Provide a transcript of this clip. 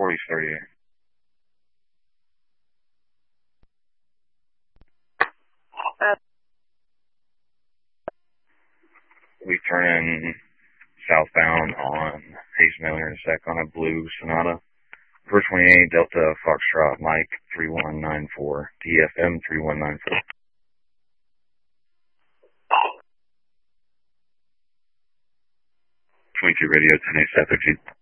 40's 38. We turn in southbound on Hayes Mill Intersect on a blue Sonata. 428 Delta Foxtrot Mike 3194, TFM 3194. 22 radio 10 8 South